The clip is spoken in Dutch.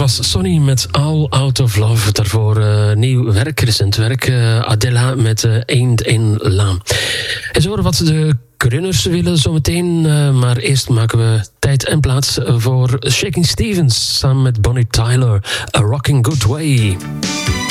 was Sonny met All Out of Love. Daarvoor nieuw werk, recent werk. Adela met Ain't in La. En zo horen wat de Krunners willen zometeen. Maar eerst maken we tijd en plaats voor Shaking Stevens samen met Bonnie Tyler. A Rocking Good Way.